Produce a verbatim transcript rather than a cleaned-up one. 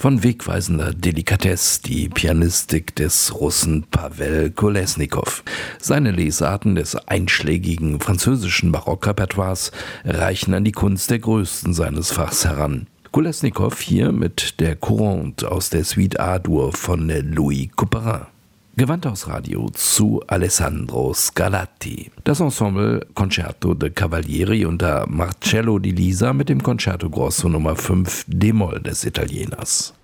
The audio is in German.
Von wegweisender Delikatesse die Pianistik des Russen Pawel Kolesnikow. Seine Lesarten des einschlägigen französischen Barockrepertoires reichen an die Kunst der Größten seines Fachs heran. Kolesnikow hier mit der Courante aus der Suite A-Dur von Louis Couperin. Gewandhausradio zu Alessandro Scarlatti. Das Ensemble Concerto de Cavalieri unter Marcello di Lisa mit dem Concerto Grosso Nummer fünf D-Moll des Italieners.